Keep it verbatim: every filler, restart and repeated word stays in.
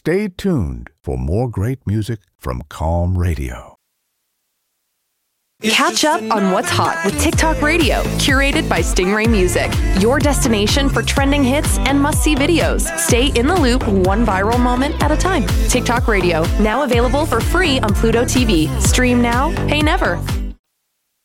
Stay tuned for more great music from Calm Radio. Catch up on what's hot with TikTok Radio, curated by Stingray Music. Your destination for trending hits and must-see videos. Stay in the loop, one viral moment at a time. TikTok Radio, now available for free on Pluto T V. Stream now, pay never.